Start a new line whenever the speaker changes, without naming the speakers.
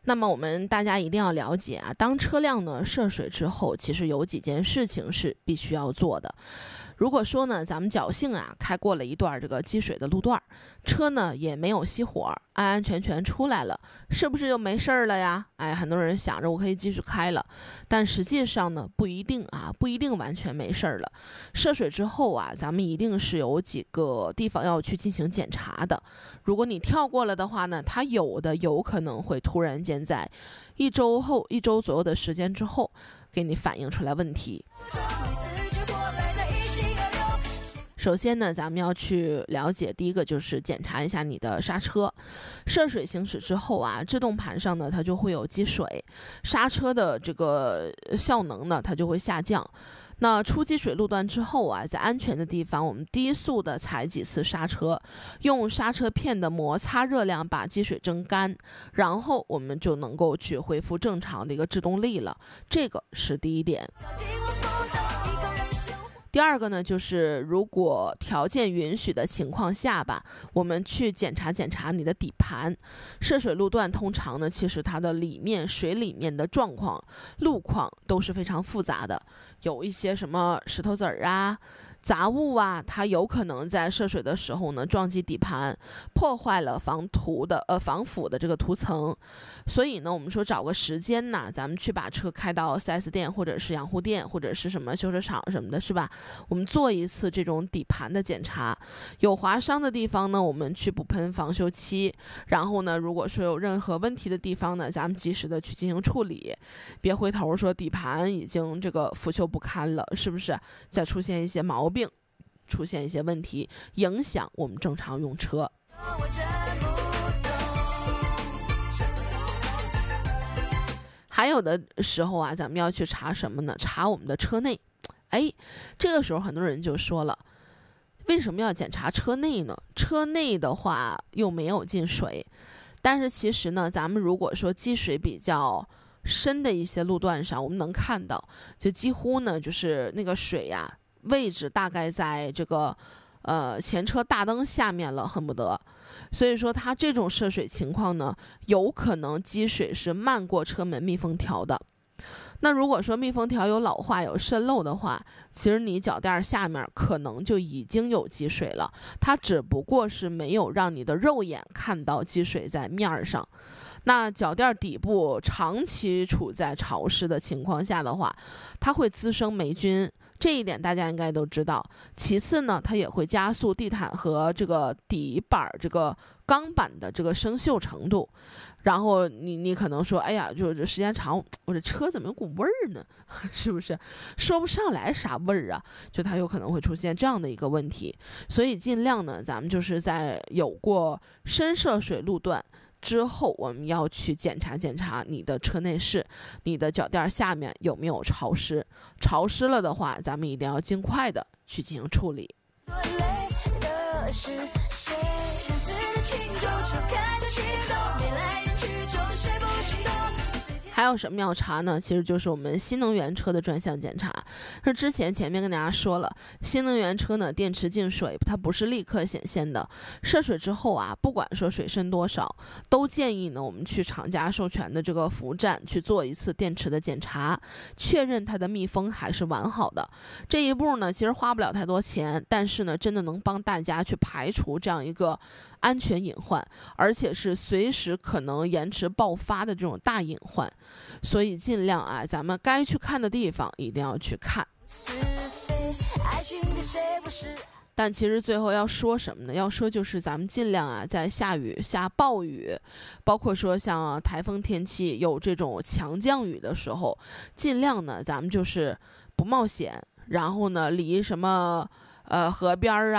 那么我们大家一定要了解啊，当车辆呢涉水之后，其实有几件事情是必须要做的。如果说呢，咱们侥幸啊开过了一段这个积水的路段，车呢也没有熄火，安安全全出来了，是不是就没事儿了呀？哎，很多人想着我可以继续开了，但实际上呢不一定啊，不一定完全没事儿了。涉水之后啊，咱们一定是有几个地方要去进行检查的。如果你跳过了的话呢，它有可能会突然间在一周左右的时间之后，给你反映出来问题。首先呢，咱们要去了解，第一个就是检查一下你的刹车。涉水行驶之后啊，制动盘上呢它就会有积水，刹车的这个效能呢它就会下降。那出积水路段之后啊，在安全的地方，我们低速的踩几次刹车，用刹车片的摩擦热量把积水蒸干，然后我们就能够去恢复正常的一个制动力了。这个是第一点。第二个呢，就是如果条件允许的情况下吧，我们去检查你的底盘。涉水路段通常呢，其实它的水里面的状况、路况都是非常复杂的，有一些什么石头子儿啊、杂物啊，它有可能在涉水的时候呢撞击底盘，破坏了防腐的这个涂层。所以呢，我们说找个时间呢，咱们去把车开到 4S 店或者是养护店或者是什么修车厂什么的，是吧？我们做一次这种底盘的检查，有划伤的地方呢，我们去补喷防锈漆。然后呢，如果说有任何问题的地方呢，咱们及时的去进行处理，别回头说底盘已经这个腐朽不堪了，是不是？再出现一些毛病，出现一些问题，影响我们正常用车。还有的时候啊，咱们要去查什么呢？查我们的车内。哎，这个时候很多人就说了，为什么要检查车内呢？车内的话又没有进水，但是其实呢，咱们如果说积水比较深的一些路段上，我们能看到，就几乎呢就是那个水呀，位置大概在这个前车大灯下面了，恨不得。所以说它这种涉水情况呢，有可能积水是漫过车门密封条的。那如果说密封条有老化有渗漏的话，其实你脚垫下面可能就已经有积水了，它只不过是没有让你的肉眼看到积水在面上。那脚垫底部长期处在潮湿的情况下的话，它会滋生霉菌，这一点大家应该都知道。其次呢，它也会加速地毯和这个底板这个钢板的这个生锈程度。然后你可能说，哎呀，就是时间长，我这车怎么有股味儿呢？是不是说不上来啥味儿啊？就它有可能会出现这样的一个问题。所以尽量呢，咱们就是在有过深涉水路段之后，我们要去检查你的车内饰，你的脚垫下面有没有潮湿。潮湿了的话，咱们一定要尽快的去进行处理。还有什么要查呢？其实就是我们新能源车的专项检查。是之前面跟大家说了，新能源车呢，电池进水它不是立刻显现的，涉水之后啊，不管说水深多少，都建议呢我们去厂家授权的这个服务站去做一次电池的检查，确认它的密封还是完好的。这一步呢，其实花不了太多钱，但是呢，真的能帮大家去排除这样一个安全隐患，而且是随时可能延迟爆发的这种大隐患。所以尽量啊，咱们该去看的地方一定要去看。但其实最后要说什么呢？要说就是咱们尽量啊，在下雨下暴雨，包括说像台风天气有这种强降雨的时候，尽量呢咱们就是不冒险，然后呢离什么河边啊